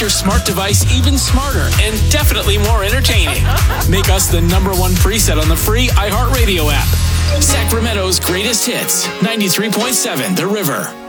your smart device even smarter and definitely more entertaining. Make us the #1 preset on the free iHeartRadio app. Sacramento's greatest hits, 93.7 The River.